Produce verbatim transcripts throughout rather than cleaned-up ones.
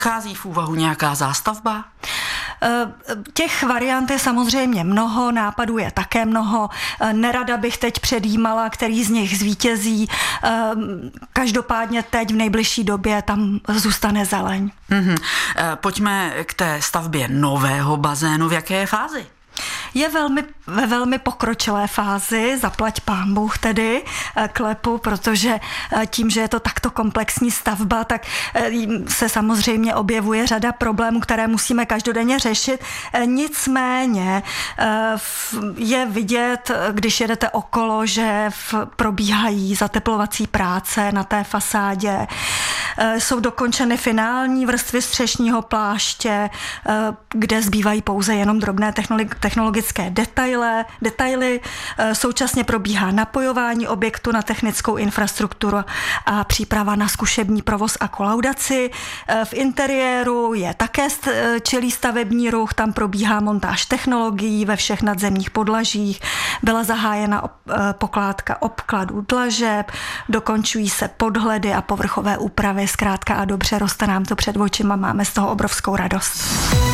Chází v úvahu nějaká zástavba? Těch variant je samozřejmě mnoho, nápadů je také mnoho. Nerada bych teď předjímala, který z nich zvítězí. Každopádně teď v nejbližší době tam zůstane zeleň. Mm-hmm. Pojďme k té stavbě nového bazénu. V jaké je fázi? Je velmi, ve velmi pokročilé fázi, zaplať pán Bůh tedy, klepu, protože tím, že je to takto komplexní stavba, tak se samozřejmě objevuje řada problémů, které musíme každodenně řešit. Nicméně je vidět, když jedete okolo, že probíhají zateplovací práce na té fasádě. Jsou dokončeny finální vrstvy střešního pláště, kde zbývají pouze jenom drobné technologické detaily. detaily. Současně probíhá napojování objektu na technickou infrastrukturu a příprava na zkušební provoz a kolaudaci. V interiéru je také čilý stavební ruch, tam probíhá montáž technologií ve všech nadzemních podlažích. Byla zahájena pokládka obkladů dlažeb, dokončují se podhledy a povrchové úpravy. Zkrátka a dobře, roste nám to před očima, máme z toho obrovskou radost.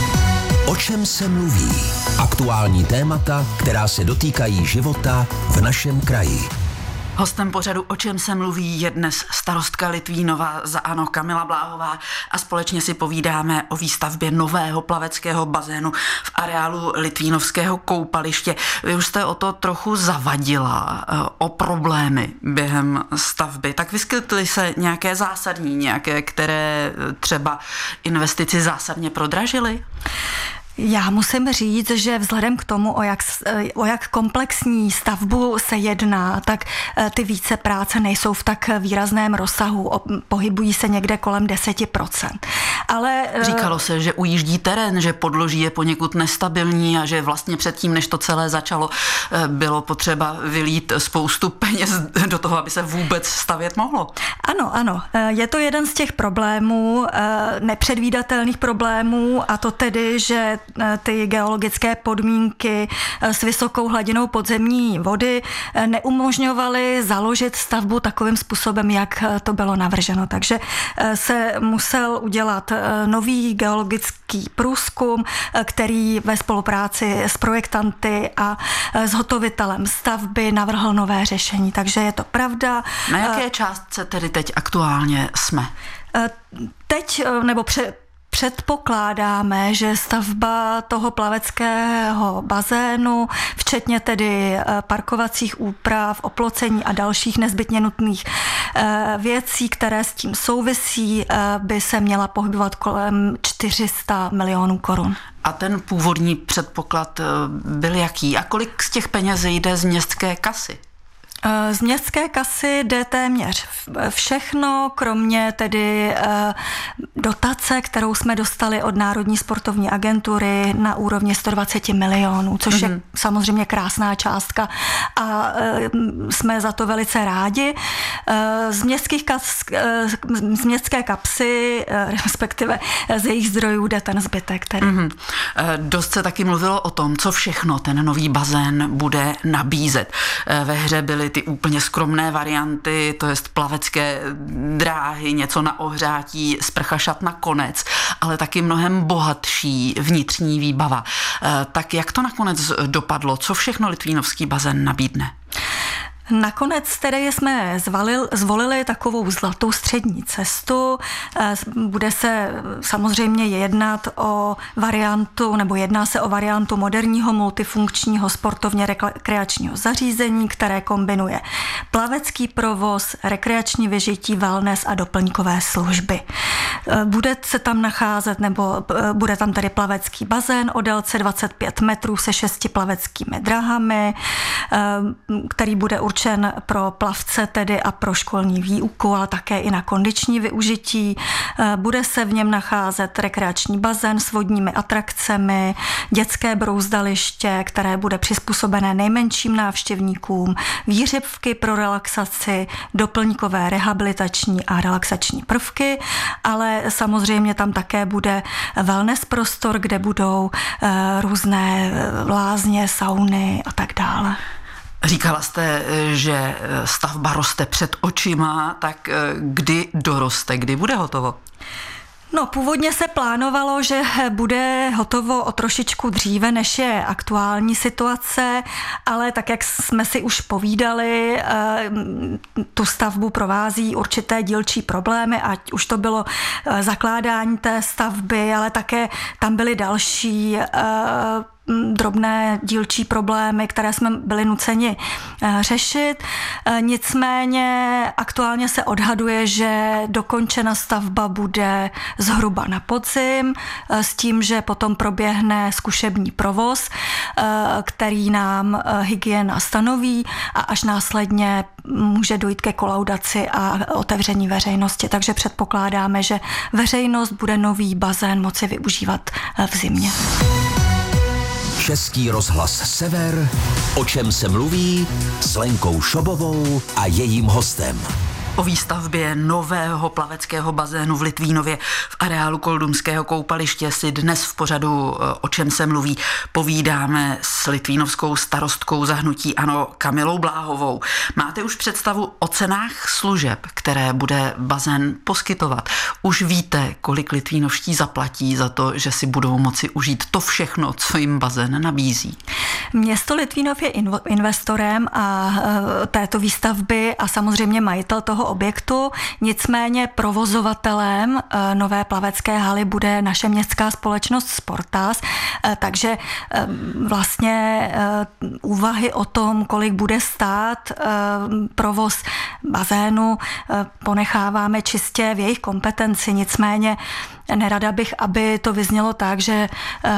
O čem se mluví? Aktuální témata, která se dotýkají života v našem kraji. Hostem pořadu O čem se mluví je dnes starostka Litvínova za ANO Kamila Bláhová a společně si povídáme o výstavbě nového plaveckého bazénu v areálu Litvínovského koupaliště. Vy už jste o to trochu zavadila, o problémy během stavby. Tak vyskytly se nějaké zásadní, nějaké, které třeba investici zásadně prodražily? Já musím říct, že vzhledem k tomu, o jak, o jak komplexní stavbu se jedná, tak ty více práce nejsou v tak výrazném rozsahu, pohybují se někde kolem deset procent. Ale říkalo se, že ujíždí terén, že podloží je poněkud nestabilní a že vlastně předtím, než to celé začalo, bylo potřeba vylít spoustu peněz do toho, aby se vůbec stavět mohlo. Ano, ano. Je to jeden z těch problémů, nepředvídatelných problémů, a to tedy, že ty geologické podmínky s vysokou hladinou podzemní vody neumožňovaly založit stavbu takovým způsobem, jak to bylo navrženo. Takže se musel udělat nový geologický průzkum, který ve spolupráci s projektanty a zhotovitelem stavby navrhl nové řešení. Takže je to pravda. Na jaké částce tedy teď aktuálně jsme? Teď, nebo před Předpokládáme, že stavba toho plaveckého bazénu, včetně tedy parkovacích úprav, oplocení a dalších nezbytně nutných věcí, které s tím souvisí, by se měla pohybovat kolem čtyři sta milionů korun. A ten původní předpoklad byl jaký? A kolik z těch peněz jde z městské kasy? Z městské kasy jde téměř všechno, kromě tedy dotace, kterou jsme dostali od Národní sportovní agentury na úrovni sto dvacet milionů, což mm-hmm. je samozřejmě krásná částka a jsme za to velice rádi. Z, městských kas, z městské kapsy, respektive z jejich zdrojů, jde ten zbytek. Tedy. Mm-hmm. Dost se taky mluvilo o tom, co všechno ten nový bazén bude nabízet. Ve hře byly ty úplně skromné varianty, to jest plavecké dráhy, něco na ohřátí, sprcha, šatna, konec, ale taky mnohem bohatší vnitřní výbava. Tak jak to nakonec dopadlo? Co všechno litvínovský bazén nabídne? Nakonec tedy jsme zvalil, zvolili takovou zlatou střední cestu. Bude se samozřejmě jednat o variantu, nebo jedná se o variantu moderního multifunkčního sportovně rekreačního zařízení, které kombinuje plavecký provoz, rekreační vyžití, wellness a doplňkové služby. Bude se tam nacházet, nebo bude tam tady plavecký bazén o délce dvacet pět metrů se šesti plaveckými drahami, který bude určen pro plavce tedy a pro školní výuku, ale také i na kondiční využití. Bude se v něm nacházet rekreační bazén s vodními atrakcemi, dětské brouzdaliště, které bude přizpůsobené nejmenším návštěvníkům, výřivky pro relaxaci, doplňkové rehabilitační a relaxační prvky, ale samozřejmě tam také bude wellness prostor, kde budou různé lázně, sauny a tak dále. Říkala jste, že stavba roste před očima, tak kdy doroste, kdy bude hotovo? No, původně se plánovalo, že bude hotovo o trošičku dříve, než je aktuální situace, ale tak, jak jsme si už povídali, tu stavbu provází určité dílčí problémy, ať už to bylo zakládání té stavby, ale také tam byly další drobné dílčí problémy, které jsme byli nuceni řešit. Nicméně aktuálně se odhaduje, že dokončena stavba bude zhruba na podzim, s tím, že potom proběhne zkušební provoz, který nám hygiena stanoví a až následně může dojít ke kolaudaci a otevření veřejnosti. Takže předpokládáme, že veřejnost bude nový bazén moci využívat v zimě. Český rozhlas Sever, o čem se mluví s Lenkou Šobovou a jejím hostem. O výstavbě nového plaveckého bazénu v Litvínově v areálu Koldumského koupaliště si dnes v pořadu O čem se mluví povídáme s litvínovskou starostkou za hnutí ANO Kamilou Bláhovou. Máte už představu o cenách služeb, které bude bazén poskytovat? Už víte, kolik litvínovští zaplatí za to, že si budou moci užít to všechno, co jim bazén nabízí? Město Litvínov je investorem a této výstavby a samozřejmě majitel toho objektu, nicméně provozovatelem nové plavecké haly bude naše městská společnost Sportas, takže vlastně úvahy o tom, kolik bude stát provoz bazénu, ponecháváme čistě v jejich kompetenci, nicméně nerada bych, aby to vyznělo tak, že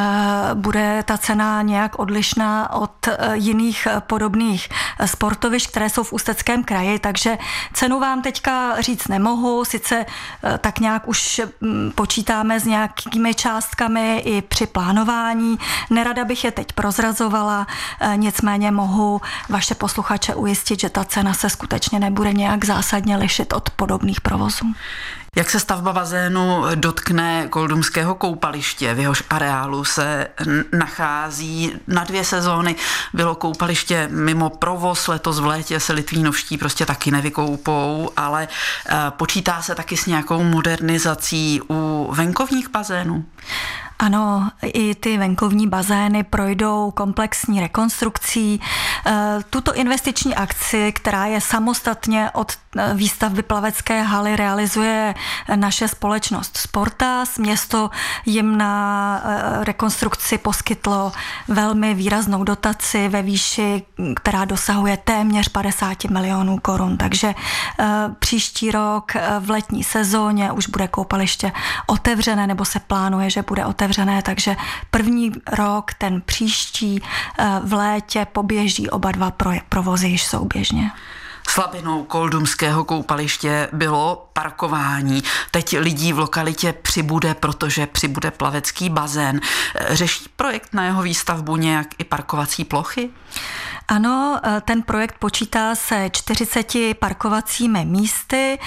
bude ta cena nějak odlišná od jiných podobných sportovišť, které jsou v Ústeckém kraji, takže cenu vám teďka říct nemohu, sice tak nějak už počítáme s nějakými částkami i při plánování, nerada bych je teď prozrazovala, nicméně mohu vaše posluchače ujistit, že ta cena se skutečně nebude nějak zásadně lišit od podobných provozů. Jak se stavba bazénu dotkne Koldumského koupaliště, v jehož areálu se nachází na dvě sezóny, bylo koupaliště mimo provoz, letos v létě se litvínovští prostě taky nevykoupou, ale počítá se taky s nějakou modernizací u venkovních bazénů? Ano, i ty venkovní bazény projdou komplexní rekonstrukcí. Tuto investiční akci, která je samostatně od výstavby plavecké haly, realizuje naše společnost Sportas. Město jim na rekonstrukci poskytlo velmi výraznou dotaci ve výši, která dosahuje téměř padesát milionů korun. Takže příští rok v letní sezóně už bude koupaliště otevřené, nebo se plánuje, že bude otevřené. Takže první rok, ten příští v létě poběží oba dva provozy již souběžně. Slabinou Koldumského koupaliště bylo parkování. Teď lidí v lokalitě přibude, protože přibude plavecký bazén. Řeší projekt na jeho výstavbu nějak i parkovací plochy? Ano, ten projekt počítá se čtyřiceti parkovacími místy,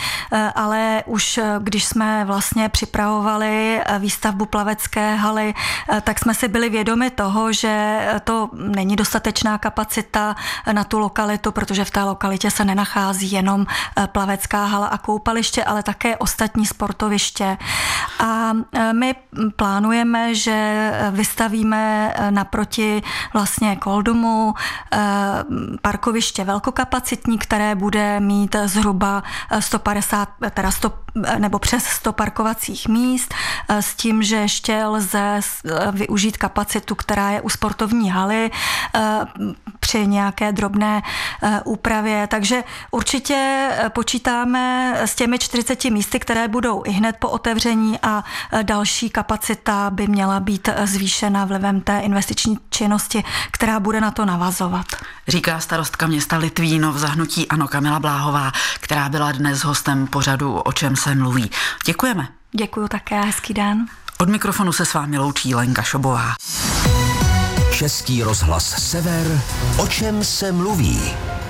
ale už když jsme vlastně připravovali výstavbu plavecké haly, tak jsme si byli vědomi toho, že to není dostatečná kapacita na tu lokalitu, protože v té lokalitě se nenachází jenom plavecká hala a koupaliště, ale také ostatní sportoviště. A my plánujeme, že vystavíme naproti vlastně Koldumu parkoviště velkokapacitní, které bude mít zhruba sto padesát, teda sto, nebo přes sto parkovacích míst, s tím, že ještě lze využít kapacitu, která je u sportovní haly při nějaké drobné úpravě. Takže určitě počítáme s těmi čtyřiceti místy, které budou i hned po otevření, a další kapacita by měla být zvýšena vlivem té investiční činnosti, která bude na to navazovat. Říká starostka města Litvínov za hnutí ANO Kamila Bláhová, která byla dnes hostem pořadu O čem se mluví. Děkujeme. Děkuju také, hezký den. Od mikrofonu se s vámi loučí Lenka Šobová. Český rozhlas Sever, o čem se mluví.